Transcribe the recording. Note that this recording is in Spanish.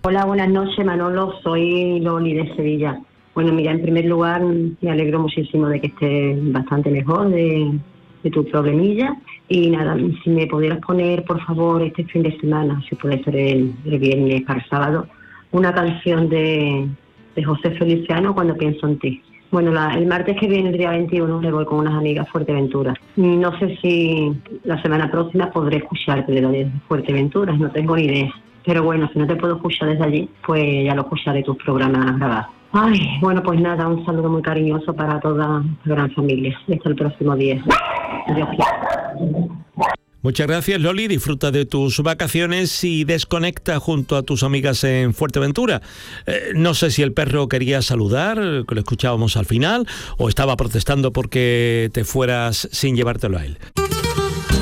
Hola, buenas noches, Manolo. Soy Loli de Sevilla. Bueno, mira, en primer lugar, me alegro muchísimo de que estés bastante mejor de tu problemilla. Y nada, si me pudieras poner, por favor, este fin de semana, si puede ser el viernes para el sábado, una canción de José Feliciano, Cuando pienso en ti. Bueno, el martes que viene, el día 21, me voy con unas amigas a Fuerteventura. No sé si la semana próxima podré escucharte desde Fuerteventura, no tengo ni idea. Pero bueno, si no te puedo escuchar desde allí, pues ya lo escucharé tus programas grabados. Ay, bueno, pues nada, un saludo muy cariñoso para toda la gran familia. Hasta el próximo día. Adiós. Muchas gracias, Loli. Disfruta de tus vacaciones y desconecta junto a tus amigas en Fuerteventura. No sé si el perro quería saludar, que lo escuchábamos al final, o estaba protestando porque te fueras sin llevártelo a él.